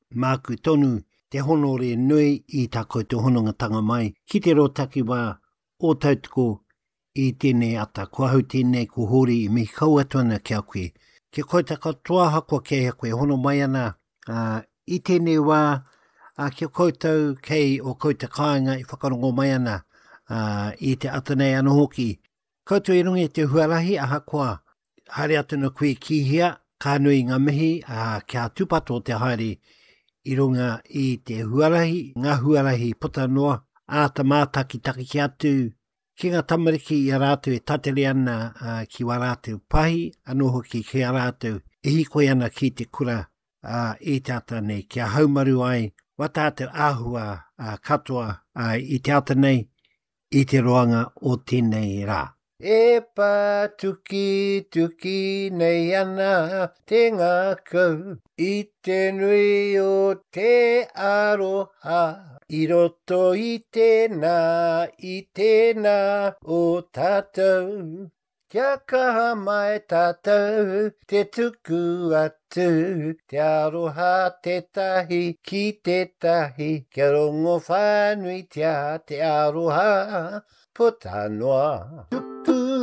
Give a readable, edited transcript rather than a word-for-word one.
māku tonu te honore nui I tākou te honongatanga mai. Ki te rotaki wā o tautoko I tēnei ata. Kua hau tēnei ko hori I mihi kauatuana kia koe. Kia koe taka toa hakua kia koe hono mai ana I tēnei wā kia koutou kei o kouta kāinga I whakarongo mai ana I te ata nei ana hoki. Koutou I rungi te huarahi a hakoa. Haere atu na koe kihia, ka nui ngā mihi kia tupato te haere I runga I te huarahi, ngā huarahi puta noa, ta mātaki taki ki atu. Ki ngā tamariki I a rātou e tateri ana ki wā rātou pahi, anō hoki ki a rātou e hikoi ana ki te kura I te ata nei. Kia haumaru ai, wa tātou āhua katoa I te ata nei, I te roanga o tēnei rā. E pā tuki tuki nei ana te ngākau I te nui o te aroha I roto I tēnā o tātou Kia kaha mai tātou te tuku atu Te aroha tētahi ki tētahi Kia rongo whānui tia te aroha puta noa